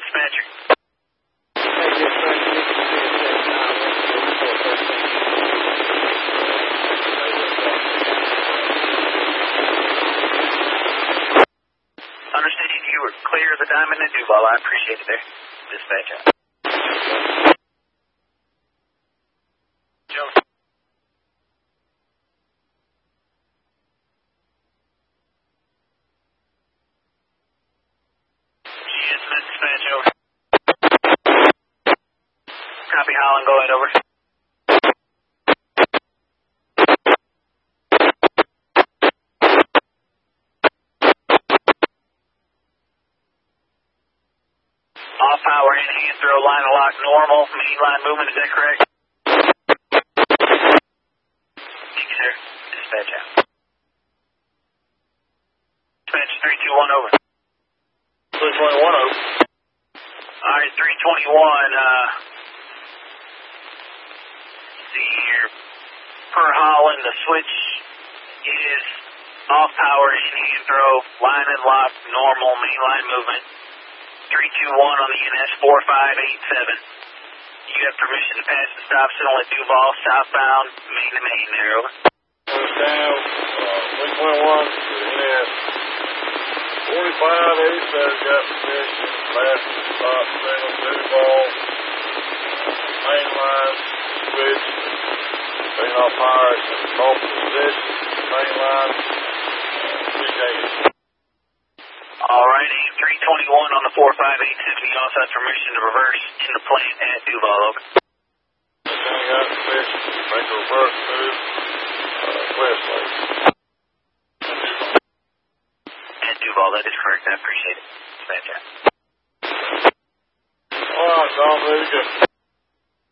dispatcher. Hey, dispatcher, this is Understood you were clear of the Diamond and Duval. I appreciate it there. Dispatch out. Joe. GS Smith, dispatch over. Copy Holland, go ahead, over. Off power in, hand throw, line of lock, normal, main line movement, is that correct? Thank you, sir. Dispatch out. Dispatch 321 over. 321 over. Alright, 321, see here, per Holland, the switch is off power in, hand throw, line and lock, normal, main line movement. 321 on the NS 4587. You have permission to pass the stop signal at Duval, southbound, main to main there, over. Down, 321 to NS 4587, got permission, pass the stop signal, Duval, main line, switch, being off power, normal position, main line, appreciate it. Alrighty, 321 on the 4587. You also have permission to reverse in the plant at Duval, over. Okay, got permission, make a reverse move, west lane. At Duval, that is correct. I appreciate it. Dispatch out. Alright, Don, very good.